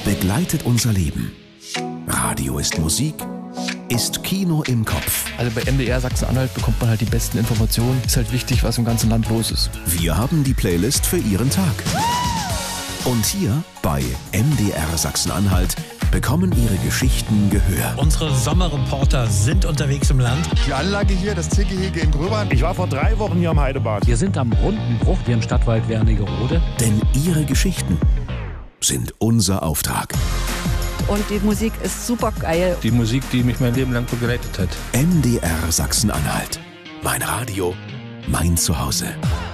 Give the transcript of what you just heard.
begleitet unser Leben. Radio ist Musik, ist Kino im Kopf. Also bei MDR Sachsen-Anhalt bekommt man halt die besten Informationen. Ist halt wichtig, was im ganzen Land los ist. Wir haben die Playlist für Ihren Tag. Und hier bei MDR Sachsen-Anhalt bekommen Ihre Geschichten Gehör. Unsere Sommerreporter sind unterwegs im Land. Die Anlage hier, das Tiergehege in Gröbern. Ich war vor 3 Wochen hier am Heidebad. Wir sind am Rundenbruch, hier im Stadtwald Wernigerode. Denn Ihre Geschichten sind unser Auftrag. Und die Musik ist super geil. Die Musik, die mich mein Leben lang begleitet hat. MDR Sachsen-Anhalt. Mein Radio, mein Zuhause.